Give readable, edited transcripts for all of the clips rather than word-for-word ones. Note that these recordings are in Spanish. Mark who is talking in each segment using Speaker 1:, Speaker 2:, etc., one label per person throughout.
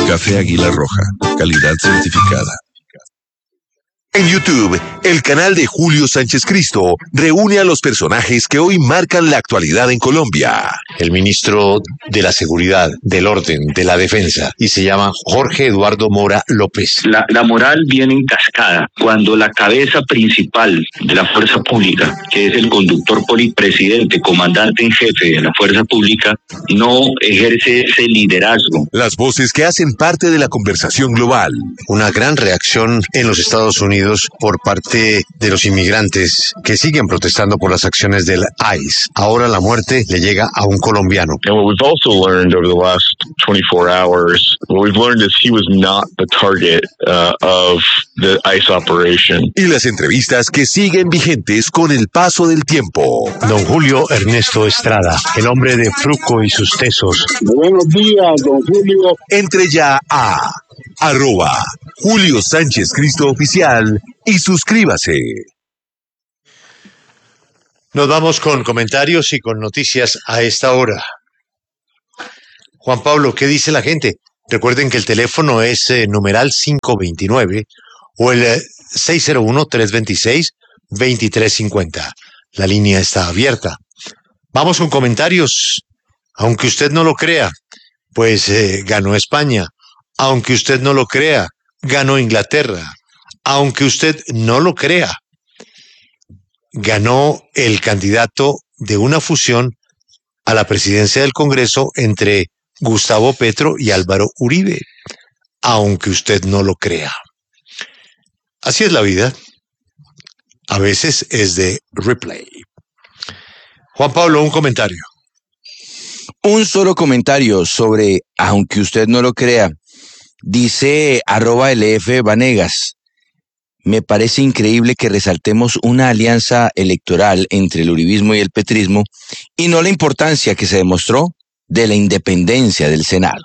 Speaker 1: Café Águila Roja, calidad certificada.
Speaker 2: En YouTube, el canal de Julio Sánchez Cristo reúne a los personajes que hoy marcan la actualidad en Colombia.
Speaker 3: El ministro de la Seguridad, del Orden, de la Defensa, y se llama Jorge Eduardo Mora López.
Speaker 4: La moral viene en cascada cuando la cabeza principal de la fuerza pública, que es el conductor presidente, comandante en jefe de la fuerza pública, no ejerce ese liderazgo.
Speaker 2: Las voces que hacen parte de la conversación global.
Speaker 3: Una gran reacción en los Estados Unidos por parte de los inmigrantes que siguen protestando por las acciones del ICE. Ahora la muerte le llega a un colombiano.
Speaker 5: And what we've also learned over the last 24 hours, what we've learned is he was not the target of the ICE operation.
Speaker 2: Y las entrevistas que siguen vigentes con el paso del tiempo.
Speaker 3: Don Julio Ernesto Estrada, el hombre de Fruco y sus tesos.
Speaker 6: Buenos días, don Julio.
Speaker 2: Entre ya a @Julio Sánchez Cristo Oficial y suscríbase.
Speaker 3: Nos vamos con comentarios y con noticias a esta hora. Juan Pablo, ¿qué dice la gente? Recuerden que el teléfono es numeral 529 o el 601-326-2350. La línea está abierta. Vamos con comentarios. Aunque usted no lo crea, pues ganó España. Aunque usted no lo crea, ganó Inglaterra. Aunque usted no lo crea, ganó el candidato de una fusión a la presidencia del Congreso entre Gustavo Petro y Álvaro Uribe. Aunque usted no lo crea. Así es la vida. A veces es de replay. Juan Pablo, un comentario.
Speaker 7: Un solo comentario sobre, aunque usted no lo crea. Dice @LF Vanegas, me parece increíble que resaltemos una alianza electoral entre el uribismo y el petrismo y no la importancia que se demostró de la independencia del Senado.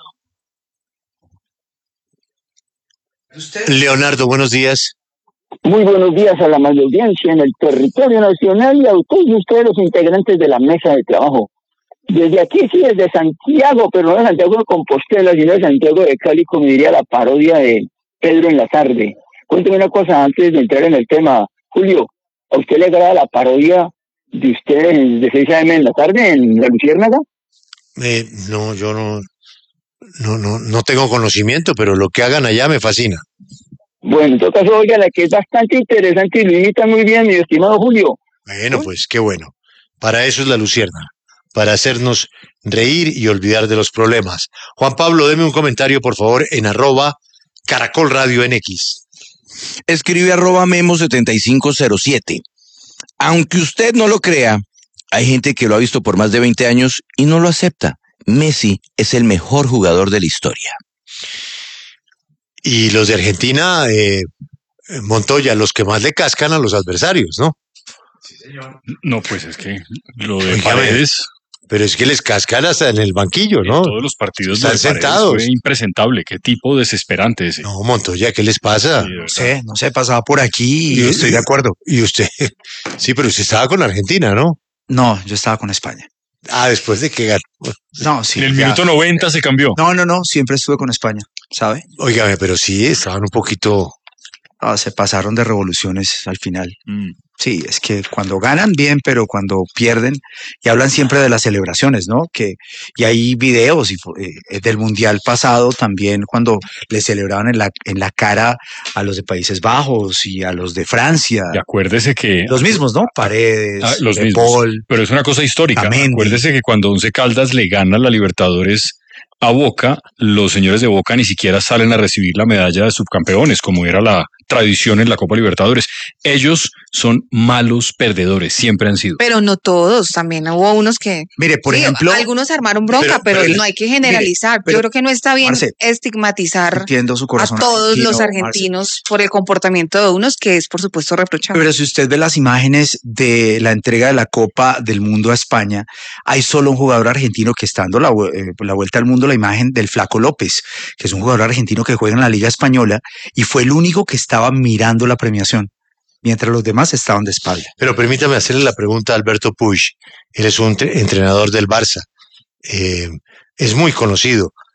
Speaker 3: Leonardo, buenos días.
Speaker 6: Muy buenos días a la mayor audiencia en el territorio nacional y a todos ustedes los integrantes de la mesa de trabajo. Desde aquí, sí, desde Santiago, pero no de Santiago de Compostela, sino de Santiago de Cali, como diría la parodia de Pedro en la tarde. Cuénteme una cosa antes de entrar en el tema. Julio, ¿a usted le agrada la parodia de ustedes de 6 AM en la tarde en La Luciérnaga?
Speaker 3: No, yo no tengo conocimiento, pero lo que hagan allá me fascina.
Speaker 6: Bueno, en todo caso, oiga, la que es bastante interesante y lo imita muy bien, mi estimado Julio.
Speaker 3: Bueno, pues qué bueno. Para eso es La Luciérnaga, para hacernos reír y olvidar de los problemas. Juan Pablo, deme un comentario, por favor, en @Caracol Radio NX.
Speaker 7: Escribe @Memo7507. Aunque usted no lo crea, hay gente que lo ha visto por más de 20 años y no lo acepta. Messi es el mejor jugador de la historia.
Speaker 3: Y los de Argentina, Montoya, los que más le cascan a los adversarios, ¿no?
Speaker 8: Sí, señor. No, pues es que lo de
Speaker 3: Oígame,
Speaker 8: Paredes...
Speaker 3: Pero es que les cascan hasta en el banquillo, ¿no?
Speaker 8: Todos los partidos
Speaker 3: están
Speaker 8: de Paredes
Speaker 3: sentados.
Speaker 8: fue impresentable. Qué tipo desesperante ese.
Speaker 3: No, Montoya, ¿qué les pasa?
Speaker 8: Sí,
Speaker 9: No sé, pasaba por aquí y estoy de acuerdo.
Speaker 3: Y usted, sí, pero usted estaba con Argentina, ¿no?
Speaker 9: No, yo estaba con España.
Speaker 3: Ah, después de que ganó.
Speaker 9: No, sí.
Speaker 8: En el
Speaker 9: ya.
Speaker 8: minuto 90 se cambió.
Speaker 9: No, siempre estuve con España, ¿sabe?
Speaker 3: Óigame, pero sí, estaban un poquito...
Speaker 9: No, se pasaron de revoluciones al final. Sí, es que cuando ganan bien, pero cuando pierden, y hablan siempre de las celebraciones, ¿no? Y hay videos del Mundial pasado también, cuando le celebraban en la cara a los de Países Bajos y a los de Francia.
Speaker 8: Y acuérdese que...
Speaker 9: Los mismos, ¿no? Paredes,
Speaker 8: los
Speaker 9: De
Speaker 8: mismos.
Speaker 9: Paul.
Speaker 8: Pero es una cosa histórica.
Speaker 9: Otamendi.
Speaker 8: Acuérdese que cuando Once Caldas le gana la Libertadores a Boca, los señores de Boca ni siquiera salen a recibir la medalla de subcampeones, como era la tradición en la Copa Libertadores. Ellos son malos perdedores, siempre han sido.
Speaker 10: Pero no todos, también hubo unos que...
Speaker 9: Mire, por
Speaker 10: sí,
Speaker 9: ejemplo...
Speaker 10: algunos armaron bronca, pero no hay que generalizar.
Speaker 9: Mire,
Speaker 10: yo creo que no está bien
Speaker 9: Marce,
Speaker 10: estigmatizar
Speaker 9: entiendo su corazón
Speaker 10: a todos
Speaker 9: argentino,
Speaker 10: los argentinos por el comportamiento de unos, que es por supuesto reprochable.
Speaker 9: Pero si usted ve las imágenes de la entrega de la Copa del Mundo a España, hay solo un jugador argentino que está dando la vuelta al mundo, la imagen del Flaco López, que es un jugador argentino que juega en la Liga Española y fue el único que estaba mirando la premiación, mientras los demás estaban de espalda.
Speaker 3: Pero permítame hacerle la pregunta a Alberto Puig. Él es un entrenador del Barça. Es muy conocido.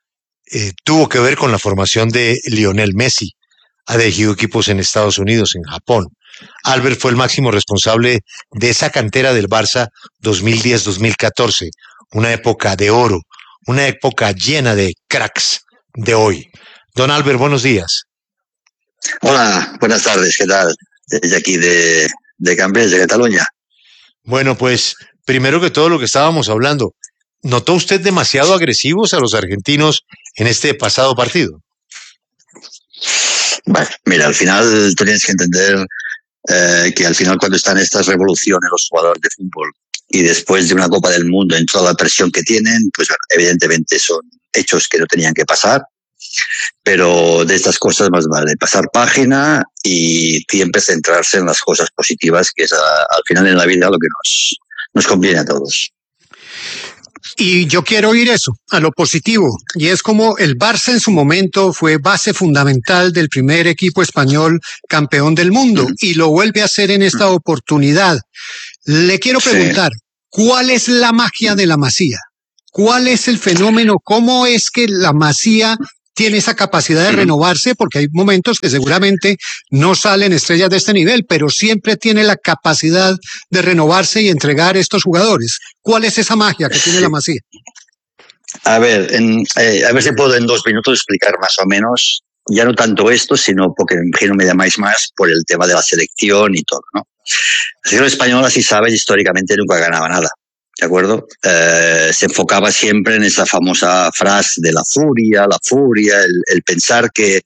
Speaker 3: tuvo que ver con la formación de Lionel Messi. Ha dirigido equipos en Estados Unidos, en Japón. Albert fue el máximo responsable de esa cantera del Barça 2010-2014, una época de oro, una época llena de cracks de hoy. Don Albert, buenos días.
Speaker 11: Hola, buenas tardes, ¿qué tal? Desde aquí de Cambrils, de Cataluña.
Speaker 3: Bueno, pues primero que todo lo que estábamos hablando, ¿notó usted demasiado agresivos a los argentinos en este pasado partido?
Speaker 11: Bueno, mira, al final tú tienes que entender que al final cuando están estas revoluciones los jugadores de fútbol y después de una Copa del Mundo en toda la presión que tienen, pues bueno, evidentemente son hechos que no tenían que pasar, pero de estas cosas más vale pasar página y siempre centrarse en las cosas positivas, que es al final en la vida lo que nos conviene a todos.
Speaker 12: Y yo quiero ir eso, a lo positivo, y es como el Barça en su momento fue base fundamental del primer equipo español campeón del mundo, y lo vuelve a hacer en esta oportunidad. Le quiero preguntar, ¿cuál es la magia de la Masía? ¿Cuál es el fenómeno? ¿Cómo es que la Masía tiene esa capacidad de renovarse? Porque hay momentos que seguramente no salen estrellas de este nivel, pero siempre tiene la capacidad de renovarse y entregar estos jugadores. ¿Cuál es esa magia que tiene la Masía?
Speaker 11: A ver si puedo en 2 minutos explicar más o menos, ya no tanto esto, sino porque me imagino me llamáis más por el tema de la selección y todo, ¿no? La selección española, si sabes, históricamente nunca ganaba nada. ¿De acuerdo? Se enfocaba siempre en esa famosa frase de la furia, el pensar que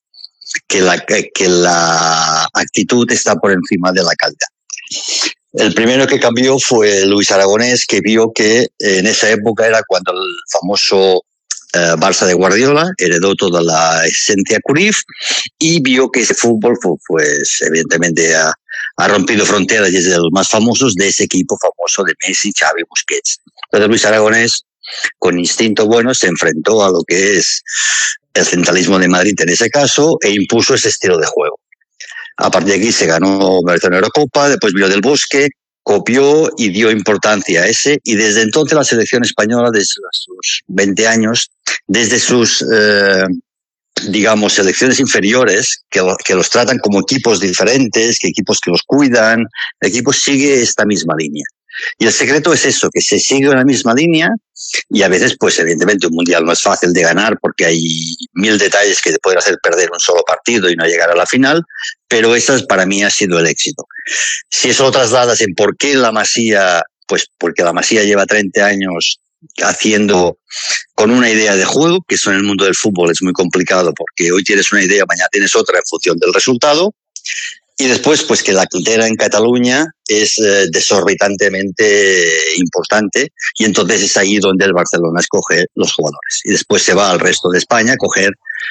Speaker 11: la actitud está por encima de la calidad. El primero que cambió fue Luis Aragonés, que vio que en esa época era cuando el famoso Barça de Guardiola heredó toda la esencia Cruyff y vio que ese fútbol, pues evidentemente ha rompido fronteras y es de los más famosos de ese equipo famoso de Messi, Xavi, Busquets. Entonces Luis Aragonés, con instinto bueno, se enfrentó a lo que es el centralismo de Madrid en ese caso e impuso ese estilo de juego. A partir de aquí se ganó la Eurocopa, después vino Del Bosque, copió y dio importancia a ese, y desde entonces la selección española, desde sus 20 años, desde sus digamos, selecciones inferiores, que los tratan como equipos diferentes, que equipos que los cuidan, el equipo sigue esta misma línea. Y el secreto es eso, que se sigue en la misma línea, y a veces, pues evidentemente, un mundial no es fácil de ganar porque hay 1000 detalles que te pueden hacer perder un solo partido y no llegar a la final, pero esa para mí ha sido el éxito. Si eso lo trasladas en por qué la Masía, pues porque la Masía lleva 30 años haciendo con una idea de juego, que eso en el mundo del fútbol es muy complicado porque hoy tienes una idea, mañana tienes otra en función del resultado. Y después, pues que la cantera en Cataluña es desorbitantemente importante, y entonces es ahí donde el Barcelona escoge los jugadores. Y después se va al resto de España a coger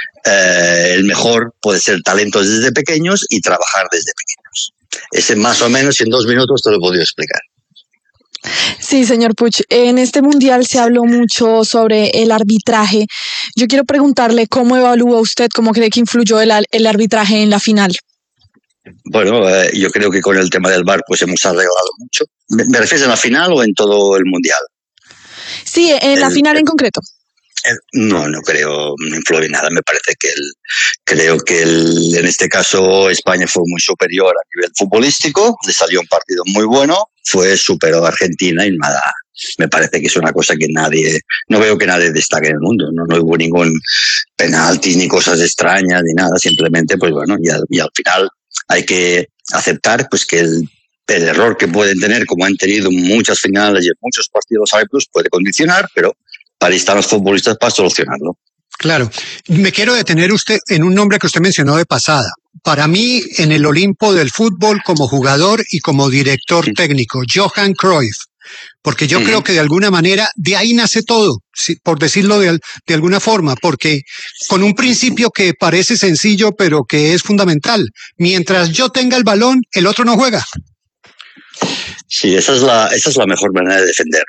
Speaker 11: el mejor, puede ser talentos desde pequeños y trabajar desde pequeños. Ese más o menos en 2 minutos te lo he podido explicar.
Speaker 13: Sí, señor Puig, en este mundial se habló mucho sobre el arbitraje. Yo quiero preguntarle cómo evalúa usted, cómo cree que influyó el arbitraje en la final.
Speaker 11: Bueno, yo creo que con el tema del VAR pues hemos arreglado mucho. ¿Me refieres en la final o en todo el mundial?
Speaker 13: Sí, en la final en concreto.
Speaker 11: No creo, no influye nada. Me parece que creo que en este caso España fue muy superior a nivel futbolístico, le salió un partido muy bueno, superó a Argentina y nada. Me parece que es una cosa que no veo que nadie destaque en el mundo. No hubo ningún penalti ni cosas extrañas ni nada. Simplemente, pues bueno, y al final hay que aceptar pues que el error que pueden tener, como han tenido muchas finales y en muchos partidos árbitros, puede condicionar, pero para ahí están los futbolistas para solucionarlo.
Speaker 12: Claro. Me quiero detener usted en un nombre que usted mencionó de pasada. Para mí, en el Olimpo del fútbol, como jugador y como director técnico, Johan Cruyff. Porque yo creo que de alguna manera de ahí nace todo, por decirlo de alguna forma, porque con un principio que parece sencillo pero que es fundamental. Mientras yo tenga el balón, el otro no juega.
Speaker 11: Sí, esa es la mejor manera de defender.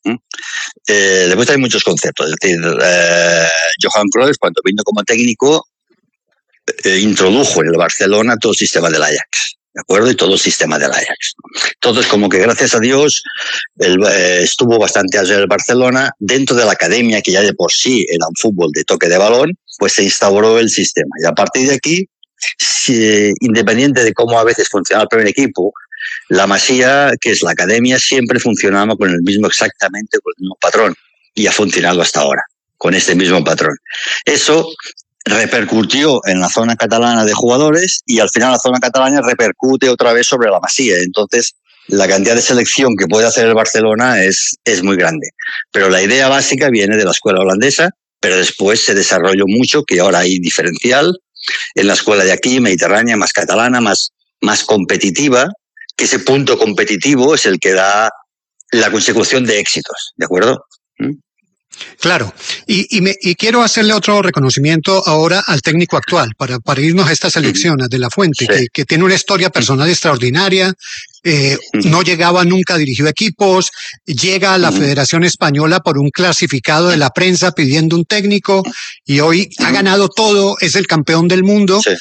Speaker 11: Después hay muchos conceptos. Es decir, Johan Cruyff, cuando vino como técnico, introdujo en el Barcelona todo el sistema del Ajax. ¿de acuerdo? Y todo el sistema del Ajax. Entonces, como que gracias a Dios estuvo bastante allá el Barcelona, dentro de la academia, que ya de por sí era un fútbol de toque de balón, pues se instauró el sistema. Y a partir de aquí, independiente de cómo a veces funcionaba el primer equipo, la Masía, que es la academia, siempre funcionaba con el mismo, exactamente con el mismo patrón. Y ha funcionado hasta ahora, con este mismo patrón. Eso repercutió en la zona catalana de jugadores y al final la zona catalana repercute otra vez sobre la Masía. Entonces, la cantidad de selección que puede hacer el Barcelona es muy grande. Pero la idea básica viene de la escuela holandesa, pero después se desarrolló mucho, que ahora hay diferencial en la escuela de aquí, mediterránea, más catalana, más competitiva, que ese punto competitivo es el que da la consecución de éxitos, ¿de acuerdo?
Speaker 12: Claro, y quiero hacerle otro reconocimiento ahora al técnico actual, para irnos a esta selección, a De La Fuente, sí, que tiene una historia personal extraordinaria, no llegaba nunca, dirigió equipos, llega a la Federación Española por un clasificado de la prensa pidiendo un técnico, y hoy ha ganado todo, es el campeón del mundo, sí,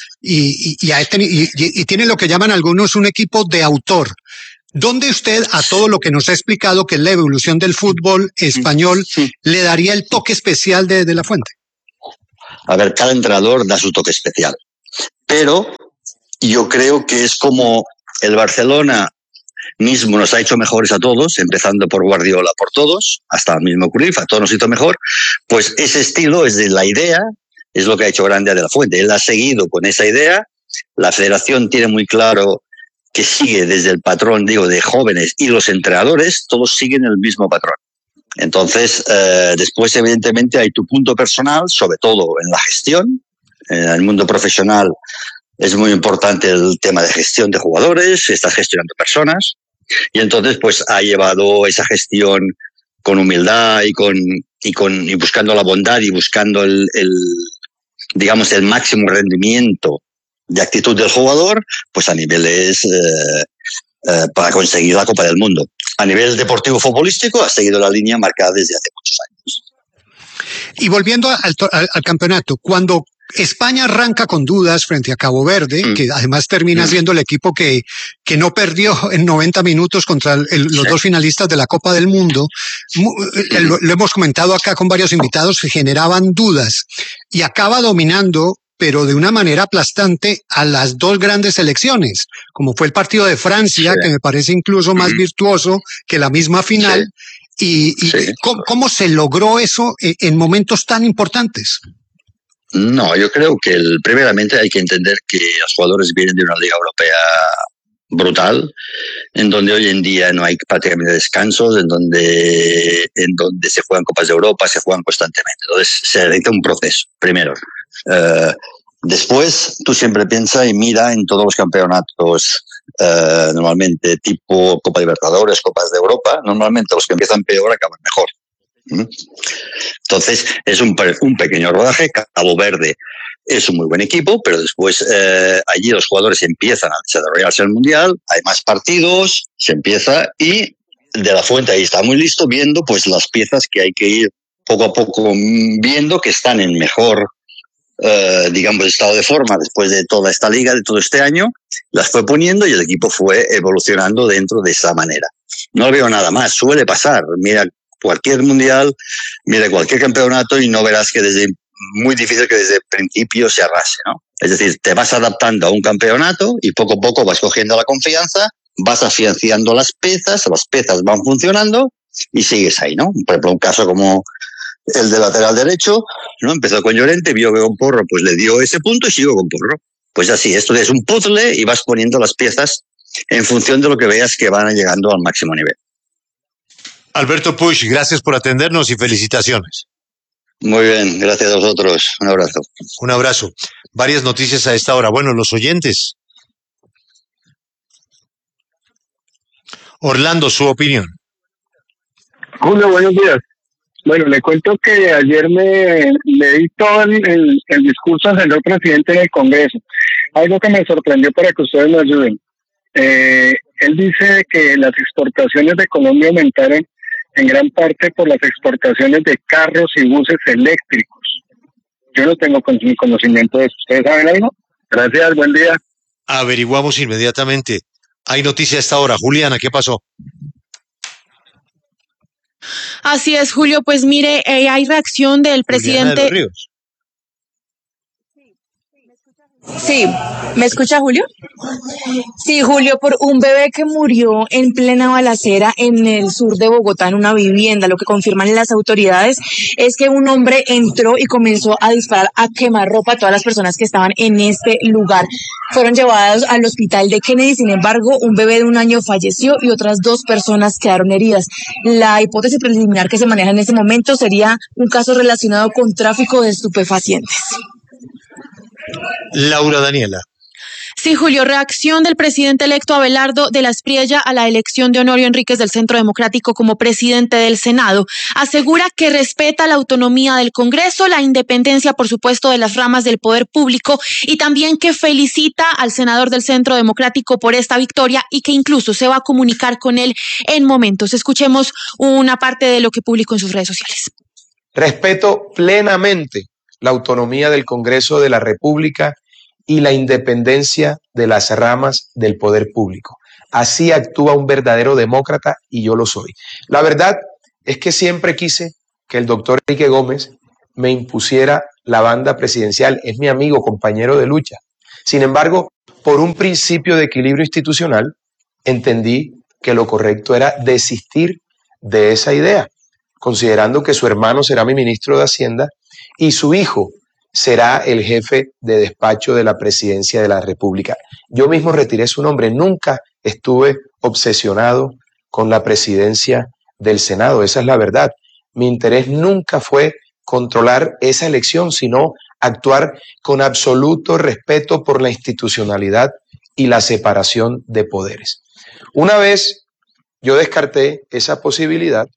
Speaker 12: y tiene lo que llaman algunos un equipo de autor. ¿Dónde usted, a todo lo que nos ha explicado, que es la evolución del fútbol español, le daría el toque especial de La Fuente?
Speaker 11: A ver, cada entrenador da su toque especial. Pero yo creo que es como el Barcelona mismo nos ha hecho mejores a todos, empezando por Guardiola, por todos, hasta el mismo Cruyff, a todos nos hizo mejor. Pues ese estilo es de la idea, es lo que ha hecho grande a De La Fuente. Él ha seguido con esa idea. La federación tiene muy claro que sigue desde el patrón, digo, de jóvenes y los entrenadores, todos siguen el mismo patrón. Entonces, después, evidentemente, hay tu punto personal, sobre todo en la gestión. En el mundo profesional es muy importante el tema de gestión de jugadores, estás gestionando personas, y entonces, pues, ha llevado esa gestión con humildad y buscando la bondad y buscando digamos, el máximo rendimiento de actitud del jugador, pues a niveles para conseguir la Copa del Mundo. A nivel deportivo futbolístico ha seguido la línea marcada desde hace muchos años.
Speaker 12: Y volviendo al campeonato, cuando España arranca con dudas frente a Cabo Verde, que además termina siendo el equipo que no perdió en 90 minutos contra los dos finalistas de la Copa del Mundo, lo hemos comentado acá con varios invitados que generaban dudas, y acaba dominando, pero de una manera aplastante, a las dos grandes selecciones, como fue el partido de Francia, que me parece incluso más virtuoso que la misma final. ¿Cómo se logró eso en momentos tan importantes?
Speaker 11: No, yo creo que primeramente hay que entender que los jugadores vienen de una liga europea brutal, en donde hoy en día no hay prácticamente descansos, en donde se juegan Copas de Europa, se juegan constantemente. Entonces se realiza un proceso, primero. Después tú siempre piensas y mira en todos los campeonatos, normalmente tipo Copa Libertadores, Copas de Europa, normalmente los que empiezan peor acaban mejor. Entonces es un pequeño rodaje. Cabo Verde es un muy buen equipo, pero después allí los jugadores empiezan a desarrollarse en el Mundial, hay más partidos, se empieza, y De La Fuente ahí está muy listo viendo pues las piezas que hay que ir poco a poco viendo que están en mejor digamos, estado de forma después de toda esta liga, de todo este año, las fue poniendo y el equipo fue evolucionando dentro de esa manera. No veo nada más, suele pasar. Mira cualquier mundial, mira cualquier campeonato y no verás que muy difícil que desde el principio se arrase, ¿no? Es decir, te vas adaptando a un campeonato y poco a poco vas cogiendo la confianza, vas afianzando las piezas van funcionando y sigues ahí, ¿no? Por ejemplo, un caso como el de lateral derecho, ¿no? Empezó con Llorente, vio que con Porro pues le dio ese punto y siguió con Porro. Pues así, esto es un puzzle y vas poniendo las piezas en función de lo que veas que van llegando al máximo nivel.
Speaker 3: Alberto Puig, gracias por atendernos y felicitaciones.
Speaker 11: Muy bien, gracias a vosotros. Un abrazo.
Speaker 3: Un abrazo. Varias noticias a esta hora. Bueno, los oyentes. Orlando, su opinión.
Speaker 14: Julio, buenos días. Bueno, le cuento que ayer me leí todo el discurso del señor presidente del Congreso. Algo que me sorprendió para que ustedes me ayuden. Él dice que las exportaciones de Colombia aumentaron en gran parte por las exportaciones de carros y buses eléctricos. Yo no tengo conocimiento de eso. ¿Ustedes saben algo? Gracias, buen día.
Speaker 3: Averiguamos inmediatamente. Hay noticia a esta hora. Juliana, ¿qué pasó?
Speaker 15: Así es, Julio. Pues mire, hay reacción del
Speaker 3: Juliana de los
Speaker 15: presidente.
Speaker 3: Ríos.
Speaker 10: Sí, ¿me escucha Julio? Sí, Julio, por un bebé que murió en plena balacera en el sur de Bogotá, en una vivienda. Lo que confirman las autoridades es que un hombre entró y comenzó a disparar, a quemarropa a todas las personas que estaban en este lugar. Fueron llevados al hospital de Kennedy, sin embargo, un bebé de 1 año falleció y otras 2 personas quedaron heridas. La hipótesis preliminar que se maneja en este momento sería un caso relacionado con tráfico de estupefacientes.
Speaker 3: Laura Daniela.
Speaker 15: Sí, Julio, reacción del presidente electo Abelardo de la Espriella a la elección de Honorio Enríquez del Centro Democrático como presidente del Senado. Asegura que respeta la autonomía del Congreso, la independencia, por supuesto, de las ramas del poder público y también que felicita al senador del Centro Democrático por esta victoria y que incluso se va a comunicar con él en momentos. Escuchemos una parte de lo que publicó en sus redes sociales.
Speaker 16: Respeto plenamente la autonomía del Congreso de la República y la independencia de las ramas del poder público. Así actúa un verdadero demócrata y yo lo soy. La verdad es que siempre quise que el doctor Enrique Gómez me impusiera la banda presidencial. Es mi amigo, compañero de lucha. Sin embargo, por un principio de equilibrio institucional, entendí que lo correcto era desistir de esa idea, considerando que su hermano será mi ministro de Hacienda y su hijo será el jefe de despacho de la presidencia de la República. Yo mismo retiré su nombre, nunca estuve obsesionado con la presidencia del Senado, esa es la verdad. Mi interés nunca fue controlar esa elección, sino actuar con absoluto respeto por la institucionalidad y la separación de poderes. Una vez yo descarté esa posibilidad,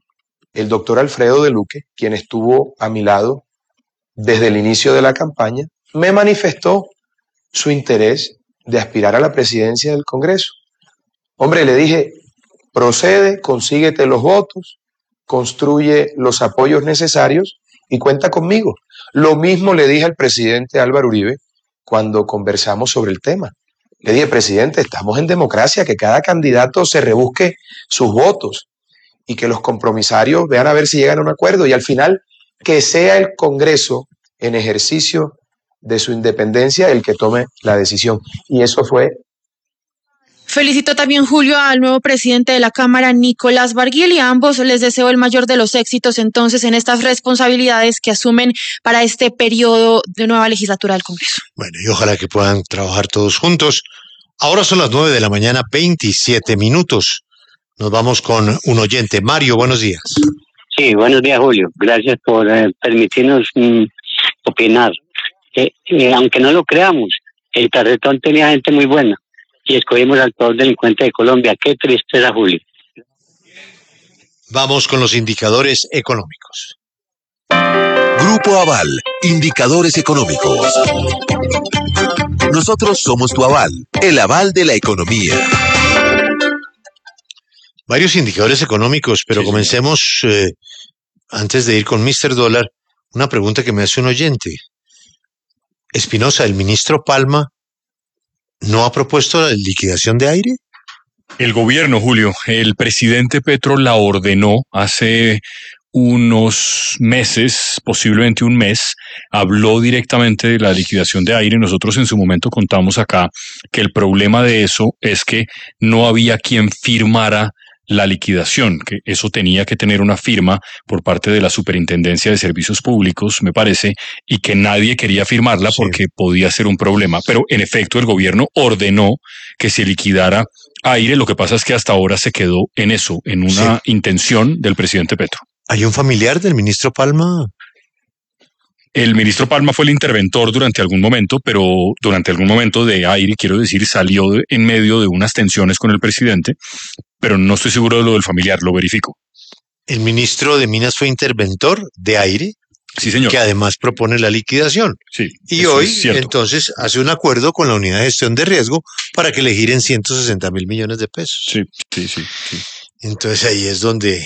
Speaker 16: el doctor Alfredo de Luque, quien estuvo a mi lado desde el inicio de la campaña, me manifestó su interés de aspirar a la presidencia del Congreso. Hombre, le dije, procede, consíguete los votos, construye los apoyos necesarios y cuenta conmigo. Lo mismo le dije al presidente Álvaro Uribe cuando conversamos sobre el tema. Le dije, presidente, estamos en democracia, que cada candidato se rebusque sus votos y que los compromisarios vean a ver si llegan a un acuerdo y al final que sea el Congreso en ejercicio de su independencia el que tome la decisión. Y eso fue.
Speaker 15: Felicito también, Julio, al nuevo presidente de la Cámara, Nicolás Barguil, y a ambos les deseo el mayor de los éxitos entonces en estas responsabilidades que asumen para este periodo de nueva legislatura del Congreso.
Speaker 3: Bueno, y ojalá que puedan trabajar todos juntos. Ahora son las 9 de la mañana, 27 minutos. Nos vamos con un oyente. Mario, buenos días.
Speaker 17: Sí, buenos días, Julio. Gracias por permitirnos opinar. Aunque no lo creamos, el Tarretón tenía gente muy buena y escogimos al peor delincuente de Colombia. Qué tristeza, Julio.
Speaker 3: Vamos con los indicadores económicos.
Speaker 2: Grupo Aval, indicadores económicos. Nosotros somos tu aval, el aval de la economía.
Speaker 3: Varios indicadores económicos, pero sí, comencemos, antes de ir con Mr. Dólar, una pregunta que me hace un oyente. Espinosa, ¿el ministro Palma no ha propuesto la liquidación de aire?
Speaker 8: El gobierno, Julio, el presidente Petro la ordenó hace unos meses, posiblemente un mes, habló directamente de la liquidación de aire. Nosotros en su momento contamos acá que el problema de eso es que no había quien firmara la liquidación, que eso tenía que tener una firma por parte de la Superintendencia de Servicios Públicos, me parece, y que nadie quería firmarla porque podía ser un problema. Pero en efecto el gobierno ordenó que se liquidara aire. Lo que pasa es que hasta ahora se quedó en eso, en una intención del presidente Petro.
Speaker 3: ¿Hay un familiar del ministro Palma?
Speaker 8: El ministro Palma fue el interventor durante algún momento, pero durante algún momento de aire, quiero decir, salió en medio de unas tensiones con el presidente, pero no estoy seguro de lo del familiar, lo verifico.
Speaker 3: ¿El ministro de Minas fue interventor de aire?
Speaker 8: Sí, señor.
Speaker 3: Que además propone la liquidación.
Speaker 8: Sí.
Speaker 3: Y hoy, entonces, hace un acuerdo con la Unidad de Gestión de Riesgo para que le giren 160.000 millones de pesos.
Speaker 8: Sí.
Speaker 3: Entonces ahí es donde...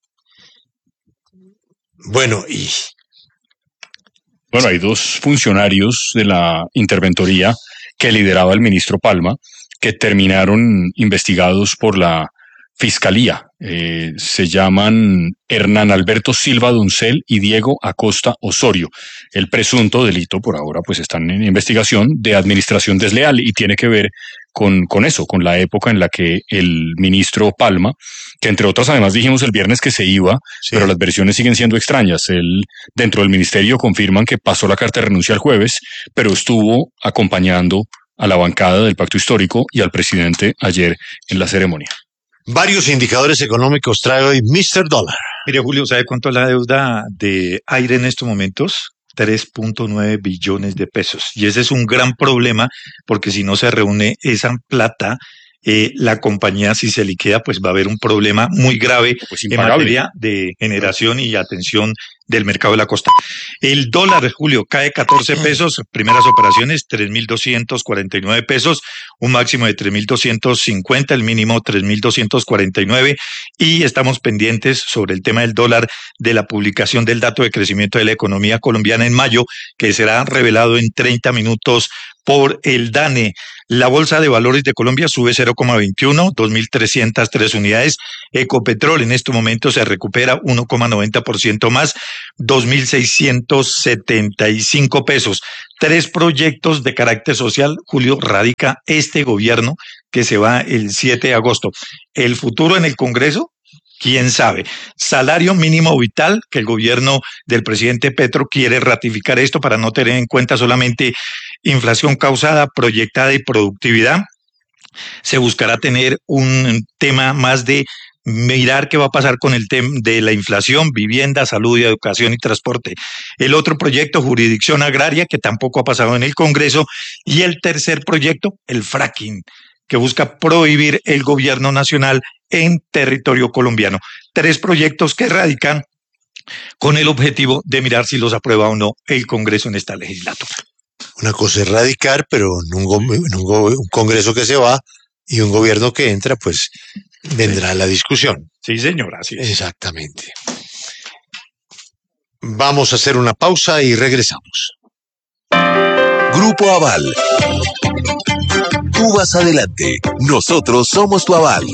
Speaker 3: Bueno,
Speaker 8: hay dos funcionarios de la interventoría que lideraba el ministro Palma, que terminaron investigados por la Fiscalía. Se llaman Hernán Alberto Silva Doncel y Diego Acosta Osorio. El presunto delito por ahora pues están en investigación de administración desleal y tiene que ver con eso, con la época en la que el ministro Palma, que entre otras además dijimos el viernes que se iba, pero las versiones siguen siendo extrañas. Él, dentro del ministerio confirman que pasó la carta de renuncia el jueves, pero estuvo acompañando a la bancada del Pacto Histórico y al presidente ayer en la ceremonia.
Speaker 3: Varios indicadores económicos trae hoy Mr. Dólar.
Speaker 18: Mire, Julio, ¿sabe cuánto es la deuda de Aire en estos momentos? 3.9 billones de pesos. Y ese es un gran problema porque si no se reúne esa plata, la compañía, si se liquida, pues va a haber un problema muy grave en materia de generación y atención del mercado de la costa. El dólar, Julio, cae 14 pesos, primeras operaciones 3.249 pesos, un máximo de 3.250, el mínimo 3.249, y estamos pendientes sobre el tema del dólar de la publicación del dato de crecimiento de la economía colombiana en mayo, que será revelado en 30 minutos por el DANE. La Bolsa de Valores de Colombia sube 0,21, 2.303 unidades. Ecopetrol en este momento se recupera 1,90% más, 2.675 pesos. 3 proyectos de carácter social, Julio, radica este gobierno que se va el 7 de agosto. El futuro en el Congreso, quién sabe. Salario mínimo vital, que el gobierno del presidente Petro quiere ratificar esto para no tener en cuenta solamente inflación causada, proyectada y productividad. Se buscará tener un tema más de mirar qué va a pasar con el tema de la inflación, vivienda, salud, y educación y transporte. El otro proyecto, jurisdicción agraria, que tampoco ha pasado en el Congreso. Y el tercer proyecto, el fracking, que busca prohibir el gobierno nacional en territorio colombiano. 3 proyectos que radican con el objetivo de mirar si los aprueba o no el Congreso en esta legislatura.
Speaker 3: Una cosa es radicar, pero en un Congreso que se va y un gobierno que entra, pues vendrá la discusión.
Speaker 18: Sí, señor, así es.
Speaker 3: Exactamente. Vamos a hacer una pausa y regresamos.
Speaker 2: Grupo Aval. Tú vas adelante. Nosotros somos tu aval.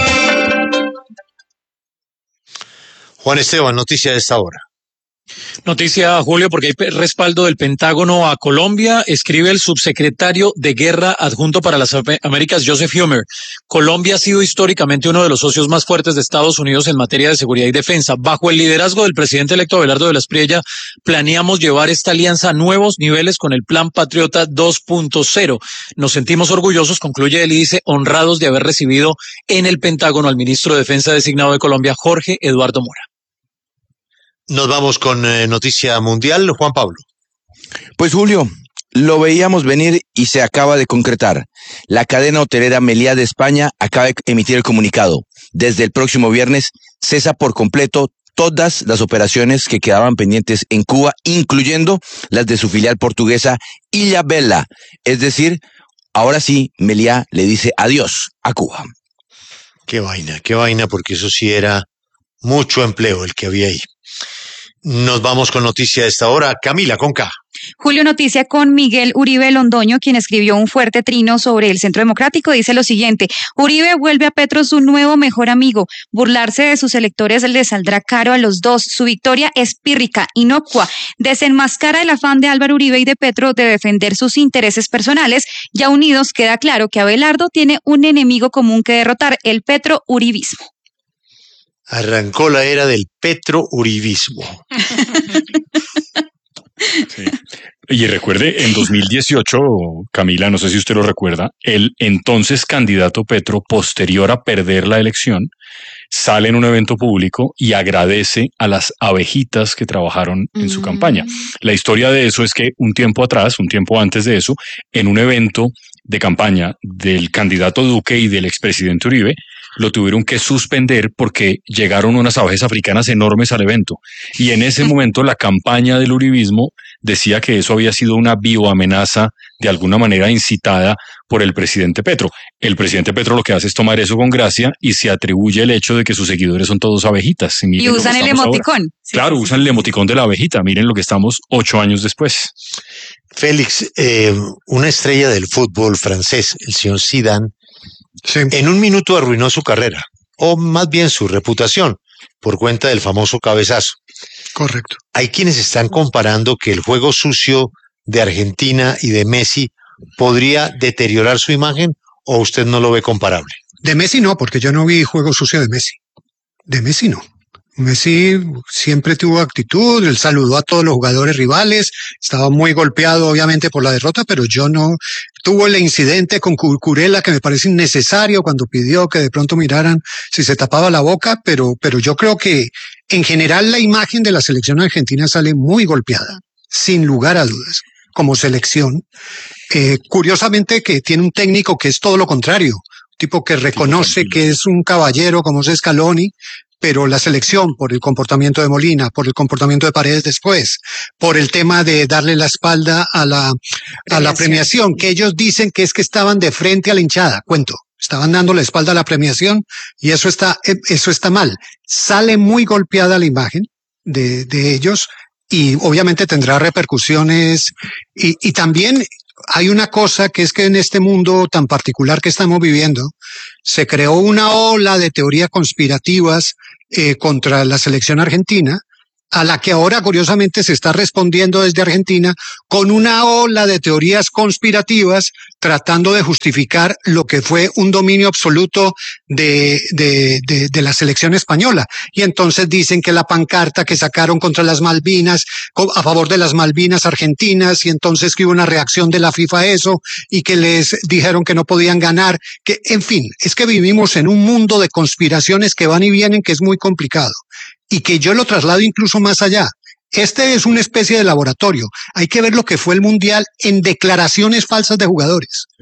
Speaker 3: Juan Esteban, noticia de esta hora.
Speaker 19: Noticia, Julio, porque hay respaldo del Pentágono a Colombia. Escribe el subsecretario de Guerra adjunto para las Américas, Joseph Humer. Colombia ha sido históricamente uno de los socios más fuertes de Estados Unidos en materia de seguridad y defensa. Bajo el liderazgo del presidente electo Abelardo de la Espriella, planeamos llevar esta alianza a nuevos niveles con el Plan Patriota 2.0. Nos sentimos orgullosos, concluye él y dice, honrados de haber recibido en el Pentágono al ministro de Defensa designado de Colombia, Jorge Eduardo Mora.
Speaker 3: Nos vamos con noticia mundial, Juan Pablo.
Speaker 7: Pues Julio, lo veíamos venir y se acaba de concretar. La cadena hotelera Meliá de España acaba de emitir el comunicado. Desde el próximo viernes cesa por completo todas las operaciones que quedaban pendientes en Cuba, incluyendo las de su filial portuguesa Ilha Bela. Es decir, ahora sí, Meliá le dice adiós a Cuba.
Speaker 3: Qué vaina, porque eso sí era mucho empleo el que había ahí. Nos vamos con noticia de esta hora. Camila, con K.
Speaker 20: Julio, noticia con Miguel Uribe Londoño, quien escribió un fuerte trino sobre el Centro Democrático. Dice lo siguiente: Uribe vuelve a Petro su nuevo mejor amigo. Burlarse de sus electores le saldrá caro a los dos. Su victoria es pírrica, inocua. Desenmascara el afán de Álvaro Uribe y de Petro de defender sus intereses personales. Ya unidos queda claro que Abelardo tiene un enemigo común que derrotar, el Petro-uribismo.
Speaker 3: Arrancó la era del Petro-uribismo.
Speaker 8: Sí. Y recuerde, en 2018, Camila, no sé si usted lo recuerda, el entonces candidato Petro, posterior a perder la elección, sale en un evento público y agradece a las abejitas que trabajaron en su campaña. La historia de eso es que un tiempo antes de eso, en un evento de campaña del candidato Duque y del expresidente Uribe, lo tuvieron que suspender porque llegaron unas abejas africanas enormes al evento. Y en ese momento la campaña del uribismo decía que eso había sido una bioamenaza de alguna manera incitada por el presidente Petro. El presidente Petro lo que hace es tomar eso con gracia y se atribuye el hecho de que sus seguidores son todos abejitas.
Speaker 20: Y usan el emoticón.
Speaker 8: Claro, usan el emoticón de la abejita. Miren lo que estamos 8 años después.
Speaker 3: Félix, una estrella del fútbol francés, el señor Zidane, en un minuto arruinó su carrera, o más bien su reputación, por cuenta del famoso cabezazo.
Speaker 12: Correcto.
Speaker 3: Hay quienes están comparando que el juego sucio de Argentina y de Messi podría deteriorar su imagen, ¿o usted no lo ve comparable?
Speaker 12: De Messi no, porque yo no vi juego sucio de Messi. De Messi no. Messi siempre tuvo actitud, él saludó a todos los jugadores rivales, estaba muy golpeado obviamente por la derrota, pero yo no. Tuvo el incidente con Cucurella que me parece innecesario cuando pidió que de pronto miraran si se tapaba la boca, pero yo creo que en general la imagen de la selección argentina sale muy golpeada, sin lugar a dudas, como selección. Curiosamente que tiene un técnico que es todo lo contrario, un tipo que reconoce que es un caballero como es Scaloni, pero la selección, por el comportamiento de Molina, por el comportamiento de Paredes después, por el tema de darle la espalda a la premiación, que ellos dicen que es que estaban de frente a la hinchada, estaban dando la espalda a la premiación y eso está mal. Sale muy golpeada la imagen de ellos y obviamente tendrá repercusiones y también hay una cosa que es que en este mundo tan particular que estamos viviendo, se creó una ola de teorías conspirativas contra la selección argentina, a la que ahora curiosamente se está respondiendo desde Argentina con una ola de teorías conspirativas tratando de justificar lo que fue un dominio absoluto de la selección española. Y entonces dicen que la pancarta que sacaron contra las Malvinas, a favor de las Malvinas argentinas, y entonces que hubo una reacción de la FIFA a eso, y que les dijeron que no podían ganar, que en fin, es que vivimos en un mundo de conspiraciones que van y vienen, que es muy complicado. Y que yo lo traslado incluso más allá. Este es una especie de laboratorio. Hay que ver lo que fue el Mundial en declaraciones falsas de jugadores.